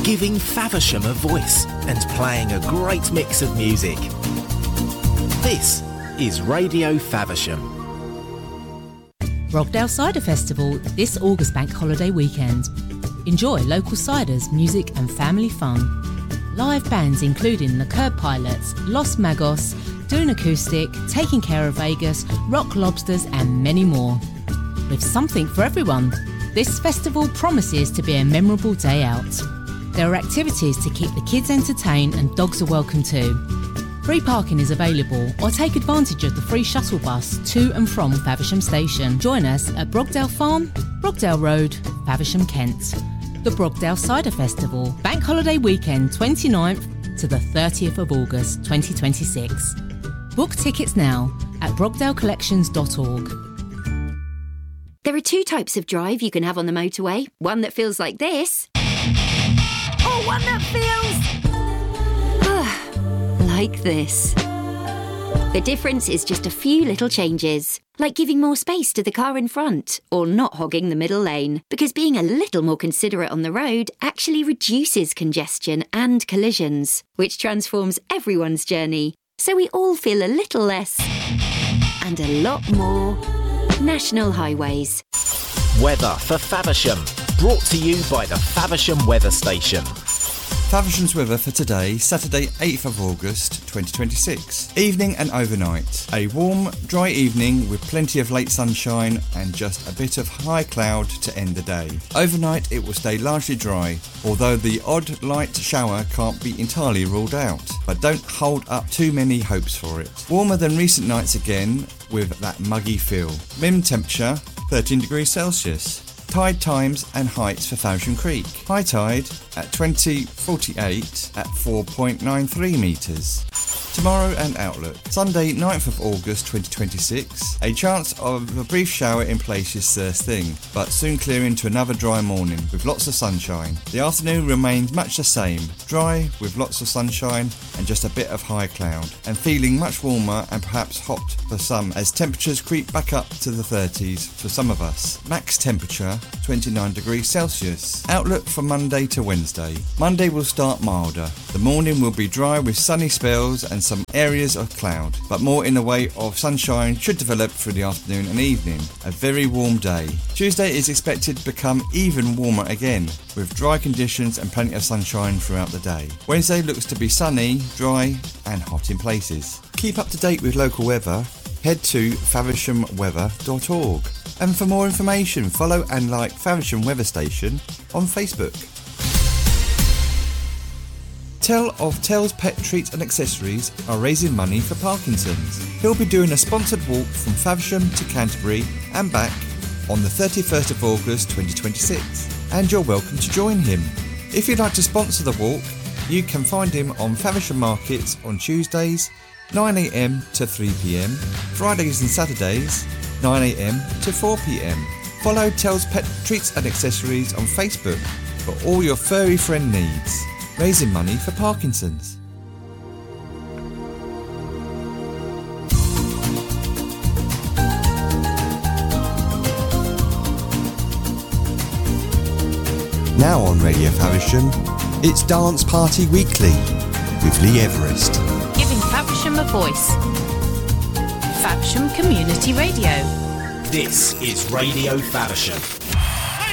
giving Faversham a voice and playing a great mix of music. This is Radio Faversham. Brogdale Cider Festival this August bank holiday weekend. Enjoy local ciders, music and family fun. Live bands including the Curb Pilots, Los Magos, Dune Acoustic, Taking Care of Vegas, Rock Lobsters and many more. With something for everyone, this festival promises to be a memorable day out. There are activities to keep the kids entertained and dogs are welcome too. Free parking is available, or take advantage of the free shuttle bus to and from Faversham Station. Join us at Brogdale Farm, Brogdale Road, Faversham, Kent. The Brogdale Cider Festival, bank holiday weekend 29th to the 30th of August 2026. Book tickets now at brogdalecollections.org. There are two types of drive you can have on the motorway. One that feels like this. Or one that feels... like this. The difference is just a few little changes, like giving more space to the car in front or not hogging the middle lane, because being a little more considerate on the road actually reduces congestion and collisions, which transforms everyone's journey, so we all feel a little less and a lot more National Highways. Weather for Faversham, brought to you by the Faversham Weather Station. Faversham's weather for today, Saturday 8th of August 2026. Evening and overnight. A warm, dry evening with plenty of late sunshine and just a bit of high cloud to end the day. Overnight it will stay largely dry, although the odd light shower can't be entirely ruled out. But don't hold up too many hopes for it. Warmer than recent nights again with that muggy feel. Min temperature 13 degrees Celsius. Tide times and heights for Faversham Creek. High tide at 20:48 at 4.93 metres. Tomorrow and outlook. Sunday 9th of August 2026. A chance of a brief shower in places first thing, but soon clearing to another dry morning with lots of sunshine. The afternoon remains much the same, dry with lots of sunshine and just a bit of high cloud, and feeling much warmer and perhaps hot for some as temperatures creep back up to the 30s for some of us. Max temperature 29 degrees Celsius. Outlook for Monday to Wednesday. Monday will start milder. The morning will be dry with sunny spells and some areas of cloud, but more in the way of sunshine should develop through the afternoon and evening. A very warm day. Tuesday is expected to become even warmer again, with dry conditions and plenty of sunshine throughout the day. Wednesday looks to be sunny, dry and hot in places. Keep up to date with local weather. Head to favershamweather.org. And for more information, follow and like Faversham Weather Station on Facebook. Tell's Pet Treats and Accessories are raising money for Parkinson's. He'll be doing a sponsored walk from Faversham to Canterbury and back on the 31st of August 2026, and you're welcome to join him. If you'd like to sponsor the walk, you can find him on Faversham Markets on Tuesdays 9 a.m. to 3 p.m, Fridays and Saturdays 9 a.m. to 4 p.m. Follow Tell's Pet Treats and Accessories on Facebook for all your furry friend needs. Raising money for Parkinson's. Now on Radio Faversham, it's Dance Party Weekly with Lee Everest. Giving Faversham a voice. Faversham Community Radio. This is Radio Faversham.